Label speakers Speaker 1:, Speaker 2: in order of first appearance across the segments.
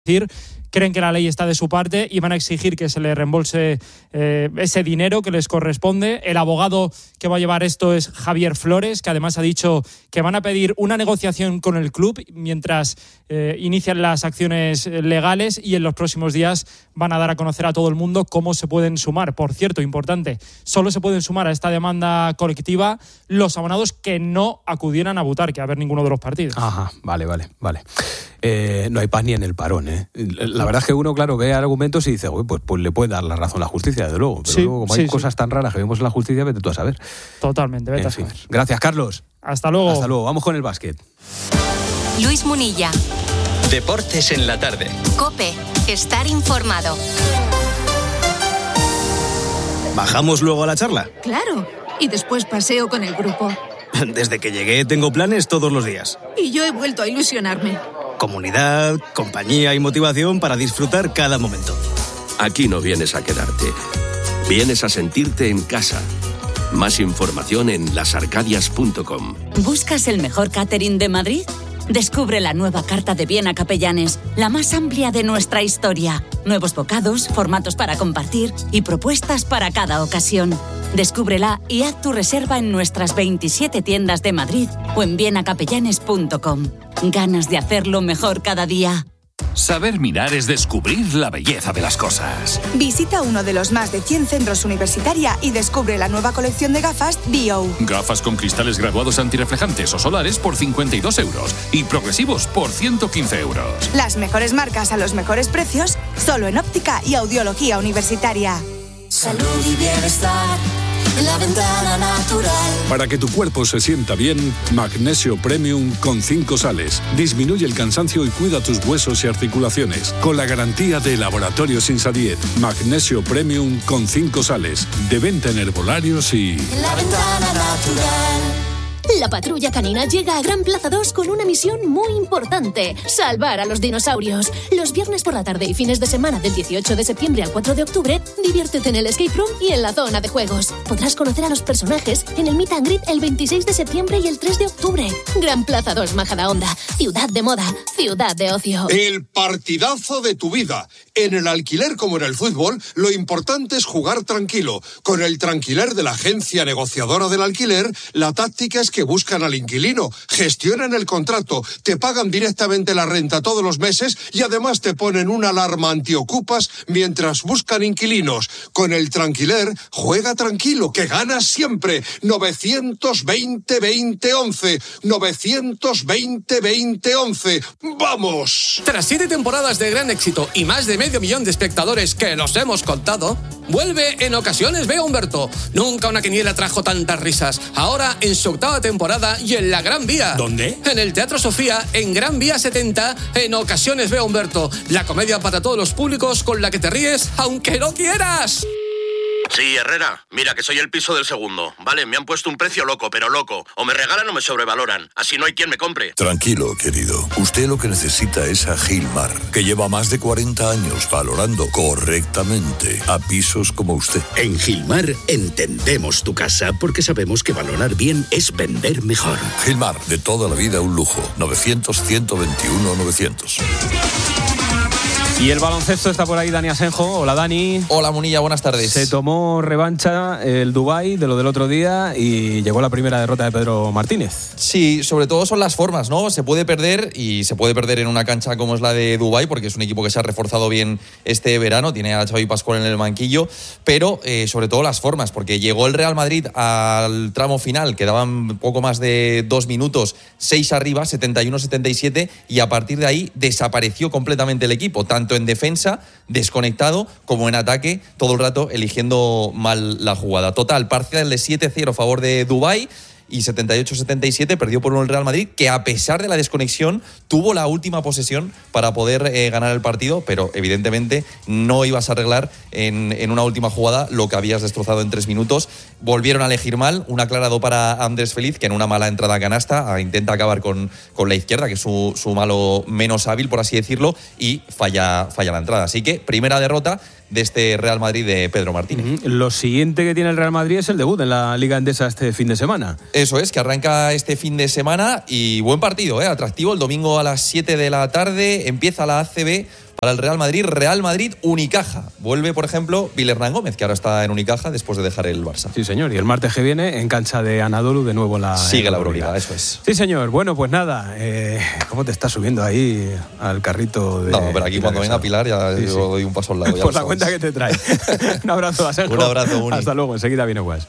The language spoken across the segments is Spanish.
Speaker 1: creen que la ley está de su parte y van a exigir que se le reembolse ese dinero que les corresponde. El abogado que va a llevar esto es Javier Flores, que además ha dicho que van a pedir una negociación con el club mientras inician las acciones legales, y en los próximos días van a dar a conocer a todo el mundo cómo se pueden sumar. Por cierto, importante, solo se pueden sumar a esta demanda colectiva los abonados que no acudieran a Butarque a ver ninguno de los partidos.
Speaker 2: Ajá, vale. No hay paz ni en el parón, ¿eh? La verdad es que uno, claro, ve argumentos y dice, pues le puede dar la razón a la justicia, desde luego. Pero luego, como hay cosas tan raras que vemos en la justicia, vete tú a saber.
Speaker 1: Totalmente, vete a saber.
Speaker 2: Gracias, Carlos.
Speaker 1: Hasta luego.
Speaker 2: Vamos con el básquet.
Speaker 3: Luis Munilla.
Speaker 4: Deportes en la tarde.
Speaker 3: COPE. Estar informado.
Speaker 4: ¿Bajamos luego a la charla?
Speaker 5: Claro. Y después paseo con el grupo.
Speaker 4: Desde que llegué tengo planes todos los días.
Speaker 5: Y yo he vuelto a ilusionarme.
Speaker 4: Comunidad, compañía y motivación para disfrutar cada momento.
Speaker 6: Aquí no vienes a quedarte. Vienes a sentirte en casa. Más información en lasarcadias.com.
Speaker 7: ¿Buscas el mejor catering de Madrid? Descubre la nueva carta de Viena Capellanes, la más amplia de nuestra historia. Nuevos bocados, formatos para compartir y propuestas para cada ocasión. Descúbrela y haz tu reserva en nuestras 27 tiendas de Madrid o en vienacapellanes.com. Ganas de hacerlo mejor cada día.
Speaker 8: Saber mirar es descubrir la belleza de las cosas.
Speaker 9: Visita uno de los más de 100 centros Universitaria y descubre la nueva colección de gafas Bio.
Speaker 8: Gafas con cristales graduados antirreflejantes o solares por 52 euros y progresivos por 115 euros.
Speaker 9: Las mejores marcas a los mejores precios, solo en óptica y audiología universitaria.
Speaker 10: Salud y bienestar en la ventana natural.
Speaker 11: Para que tu cuerpo se sienta bien, Magnesio Premium con 5 sales. Disminuye el cansancio y cuida tus huesos y articulaciones. Con la garantía de Laboratorios Insadiet. Magnesio Premium con 5 sales. De venta en herbolarios y...
Speaker 10: En la ventana natural.
Speaker 12: La patrulla canina llega a Gran Plaza 2 con una misión muy importante: salvar a los dinosaurios. Los viernes por la tarde y fines de semana del 18 de septiembre al 4 de octubre, diviértete en el escape room y en la zona de juegos. Podrás conocer a los personajes en el Meet and Greet el 26 de septiembre y el 3 de octubre. Gran Plaza 2 Majadahonda, ciudad de moda, ciudad de ocio.
Speaker 13: El partidazo de tu vida. En el alquiler como en el fútbol, lo importante es jugar tranquilo. Con el Tranquiler de la agencia negociadora del alquiler, la táctica es que buscan al inquilino, gestionan el contrato, te pagan directamente la renta todos los meses y además te ponen una alarma antiocupas mientras buscan inquilinos. Con el Tranquiler, juega tranquilo, que ganas siempre. 920-2011. 920-2011. ¡Vamos!
Speaker 14: Tras 7 temporadas de gran éxito y más de 500.000 de espectadores que los hemos contado, vuelve En Ocasiones Veo a Humberto. Nunca una quiniela trajo tantas risas. Ahora en su 8ª temporada y en la Gran Vía.
Speaker 13: ¿Dónde?
Speaker 14: En el Teatro Sofía, en Gran Vía 70, En Ocasiones Veo a Humberto. La comedia para todos los públicos con la que te ríes aunque no quieras.
Speaker 15: Sí, Herrera, mira que soy el piso del segundo. Vale, me han puesto un precio loco, pero loco. O me regalan o me sobrevaloran. Así no hay quien me compre.
Speaker 16: Tranquilo, querido. Usted lo que necesita es a Gilmar, que lleva más de 40 años valorando correctamente a pisos como usted.
Speaker 17: En Gilmar entendemos tu casa porque sabemos que valorar bien es vender mejor.
Speaker 16: Gilmar, de toda la vida un lujo. 900-121-900.
Speaker 2: Y el baloncesto está por ahí, Dani Asenjo. Hola, Dani.
Speaker 18: Hola, Munilla, buenas tardes.
Speaker 2: Se tomó revancha el Dubái de lo del otro día y llegó la primera derrota de Pedro Martínez.
Speaker 18: Sí, sobre todo son las formas, ¿no? Se puede perder y se puede perder en una cancha como es la de Dubái, porque es un equipo que se ha reforzado bien este verano, tiene a Xavi Pascual en el banquillo, pero sobre todo las formas, porque llegó el Real Madrid al tramo final, quedaban poco más de 2 minutos, 6 arriba, 71-77, y a partir de ahí desapareció completamente el equipo, tanto en defensa, desconectado, como en ataque, todo el rato eligiendo mal la jugada. Total, parcial de 7-0 a favor de Dubái y 78-77 perdió por 1 el Real Madrid, que a pesar de la desconexión tuvo la última posesión para poder ganar el partido, pero evidentemente no ibas a arreglar en una última jugada lo que habías destrozado en 3 minutos. Volvieron a elegir mal, un aclarado para Andrés Feliz, que en una mala entrada a canasta intenta acabar con la izquierda, que es su malo menos hábil, por así decirlo, y falla la entrada. Así que primera derrota de este Real Madrid de Pedro Martínez.
Speaker 2: Lo siguiente que tiene el Real Madrid es el debut en la Liga Endesa este fin de semana.
Speaker 18: Eso es, que arranca este fin de semana y buen partido, atractivo. El domingo a las 7 de la tarde empieza la ACB para el Real Madrid, Unicaja. Vuelve, por ejemplo, Vilhernán Gómez, que ahora está en Unicaja después de dejar el Barça.
Speaker 2: Sí, señor. Y el martes que viene, en cancha de Anadolu, de nuevo
Speaker 18: sigue la Euroliga, eso es.
Speaker 2: Sí, señor. Bueno, pues nada. ¿Cómo te estás subiendo ahí al carrito de...?
Speaker 18: No, pero aquí cuando venga Pilar ya yo doy un paso al lado.
Speaker 2: Por la cuenta que te trae. Un abrazo, Asenjo.
Speaker 18: Un abrazo, Uni.
Speaker 2: Hasta luego. Enseguida viene Guas.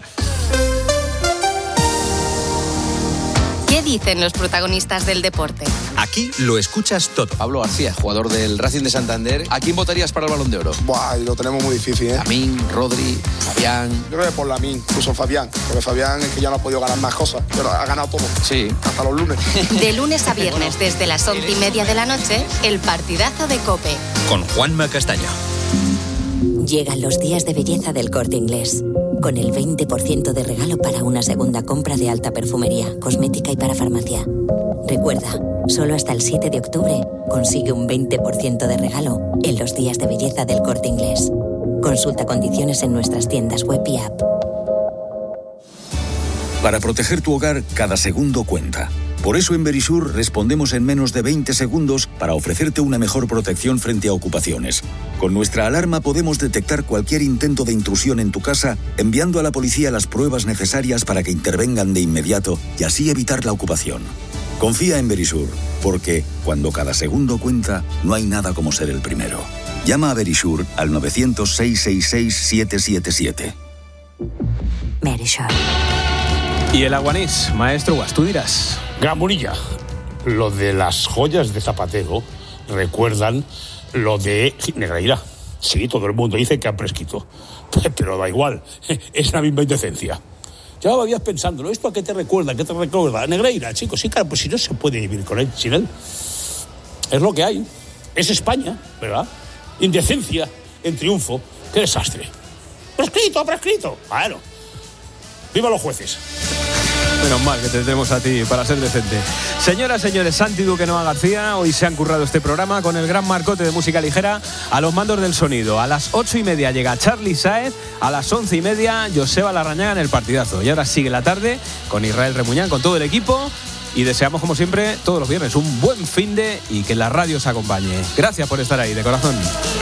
Speaker 3: ¿Qué dicen los protagonistas del deporte?
Speaker 19: Aquí lo escuchas todo.
Speaker 20: Pablo García, jugador del Racing de Santander. ¿A quién votarías para el Balón de Oro?
Speaker 21: Buah, lo tenemos muy difícil, ¿eh?
Speaker 20: Lamín, Rodri, Fabián.
Speaker 21: Yo creo que por Lamín, incluso Fabián. Porque Fabián es que ya no ha podido ganar más cosas, pero ha ganado todo.
Speaker 20: Sí.
Speaker 21: Hasta los lunes.
Speaker 3: De lunes a viernes, desde las 11:30 de la noche, el partidazo de COPE.
Speaker 19: Con Juanma Castaño.
Speaker 22: Llegan los días de belleza del Corte Inglés, con el 20% de regalo para una segunda compra de alta perfumería, cosmética y para farmacia. Recuerda, solo hasta el 7 de octubre consigue un 20% de regalo en los días de belleza del Corte Inglés. Consulta condiciones en nuestras tiendas web y app.
Speaker 23: Para proteger tu hogar, cada segundo cuenta. Por eso en Verisur respondemos en menos de 20 segundos para ofrecerte una mejor protección frente a ocupaciones. Con nuestra alarma podemos detectar cualquier intento de intrusión en tu casa, enviando a la policía las pruebas necesarias para que intervengan de inmediato y así evitar la ocupación. Confía en Verisur, porque cuando cada segundo cuenta, no hay nada como ser el primero. Llama a Verisur al 900-666-777.
Speaker 22: Verisur.
Speaker 2: Y el Aguanís, maestro Guas, tú dirás.
Speaker 24: Gran Munilla, lo de las joyas de Zapatero recuerdan lo de Negreira. Sí, todo el mundo dice que han prescrito, pero da igual, es la misma indecencia. Llevaba días pensándolo, ¿esto a qué te recuerda? ¿Qué te recuerda? Negreira, chicos, sí, claro, pues si no se puede vivir con él, sin él. Es lo que hay, es España, ¿verdad? Indecencia en triunfo, qué desastre. Prescrito, bueno. ¡Viva los jueces!
Speaker 2: Menos mal que te tenemos a ti para ser decente. Señoras, señores, Santi Duque, Noa García, hoy se han currado este programa con el gran marcote de música ligera a los mandos del sonido. A las 8:30 llega Charly Sáez, a las 11:30 Joseba Larrañaga en el partidazo. Y ahora sigue la tarde con Israel Remuñán, con todo el equipo. Y deseamos, como siempre, todos los viernes un buen finde y que la radio os acompañe. Gracias por estar ahí, de corazón.